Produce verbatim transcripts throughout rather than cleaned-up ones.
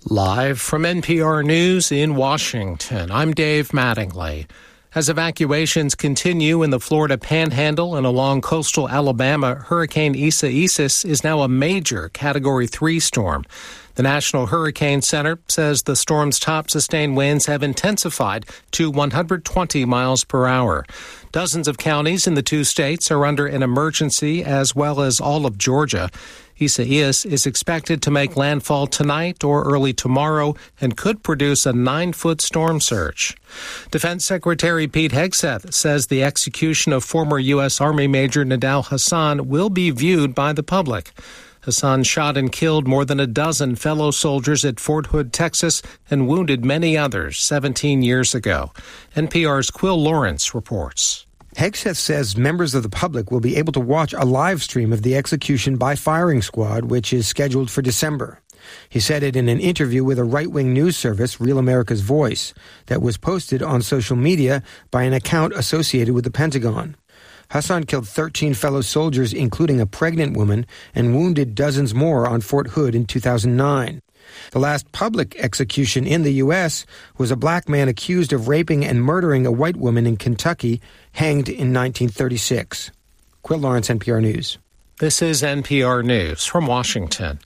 Live from N P R News in Washington, I'm Dave Mattingly. As evacuations continue in the Florida Panhandle and along coastal Alabama, Hurricane Isaias is now a major Category three storm. The National Hurricane Center says the storm's top sustained winds have intensified to one hundred twenty miles per hour. Dozens of counties in the two states are under an emergency, as well as all of Georgia. Isaias is expected to make landfall tonight or early tomorrow and could produce a nine-foot storm surge. Defense Secretary Pete Hegseth says the execution of former U S. Army Major Nidal Hasan will be viewed by the public. Hasan shot and killed more than a dozen fellow soldiers at Fort Hood, Texas, and wounded many others seventeen years ago. N P R's Quill Lawrence reports. Hegseth says members of the public will be able to watch a live stream of the execution by firing squad, which is scheduled for December. He said it in an interview with a right-wing news service, Real America's Voice, that was posted on social media by an account associated with the Pentagon. Hasan killed thirteen fellow soldiers, including a pregnant woman, and wounded dozens more on Fort Hood in two thousand nine. The last public execution in the U S was a black man accused of raping and murdering a white woman in Kentucky, hanged in nineteen thirty-six. Quill Lawrence, N P R News. This is N P R News from Washington.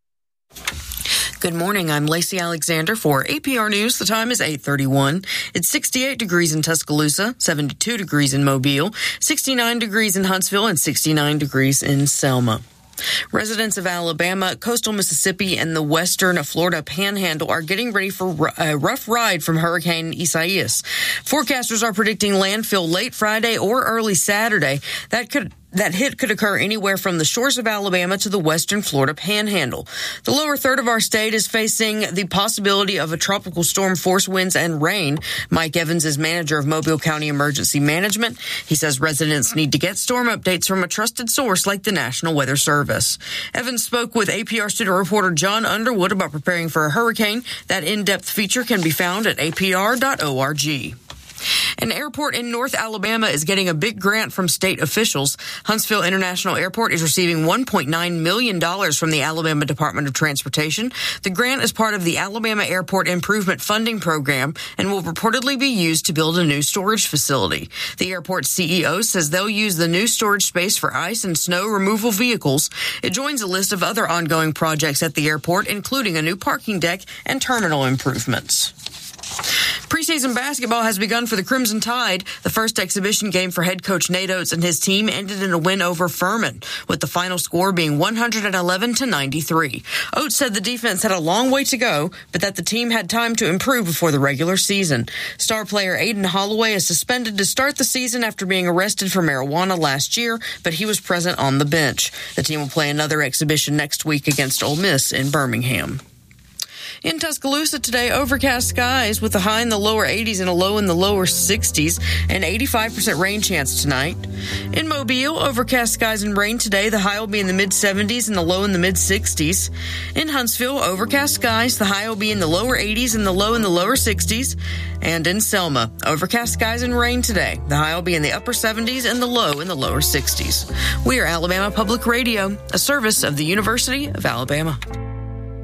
Good morning. I'm Lacey Alexander for A P R News. The time is eight thirty-one. It's sixty-eight degrees in Tuscaloosa, seventy-two degrees in Mobile, sixty-nine degrees in Huntsville, and sixty-nine degrees in Selma. Residents of Alabama, coastal Mississippi, and the western Florida Panhandle are getting ready for a rough ride from Hurricane Isaias. Forecasters are predicting landfall late Friday or early Saturday. That could That hit could occur anywhere from the shores of Alabama to the western Florida Panhandle. The lower third of our state is facing the possibility of a tropical storm, force winds, and rain. Mike Evans is manager of Mobile County Emergency Management. He says residents need to get storm updates from a trusted source like the National Weather Service. Evans spoke with A P R student reporter John Underwood about preparing for a hurricane. That in-depth feature can be found at A P R dot org. An airport in North Alabama is getting a big grant from state officials. Huntsville International Airport is receiving one point nine million dollars from the Alabama Department of Transportation. The grant is part of the Alabama Airport Improvement Funding Program and will reportedly be used to build a new storage facility. The airport C E O says they'll use the new storage space for ice and snow removal vehicles. It joins a list of other ongoing projects at the airport, including a new parking deck and terminal improvements. Preseason basketball has begun for the Crimson Tide. The first exhibition game for head coach Nate Oates and his team ended in a win over Furman, with the final score being one hundred eleven to ninety-three. Oates said the defense had a long way to go, but that the team had time to improve before the regular season. Star player Aiden Holloway is suspended to start the season after being arrested for marijuana last year, but he was present on the bench. The team will play another exhibition next week against Ole Miss in Birmingham. In Tuscaloosa today, overcast skies with a high in the lower eighties and a low in the lower sixties, and eighty-five percent rain chance tonight. In Mobile, overcast skies and rain today. The high will be in the mid-seventies and the low in the mid-sixties. In Huntsville, overcast skies. The high will be in the lower eighties and the low in the lower sixties. And in Selma, overcast skies and rain today. The high will be in the upper seventies and the low in the lower sixties. We are Alabama Public Radio, a service of the University of Alabama.